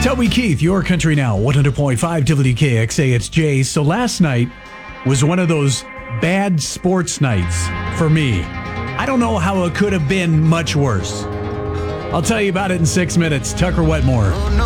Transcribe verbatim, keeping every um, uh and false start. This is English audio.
Toby Keith, Your Country Now, one hundred point five W K X A. It's Jay. So last night was one of those bad sports nights for me. I don't know how it could have been much worse. I'll tell you about it in six minutes. Tucker Wetmore. Oh, no.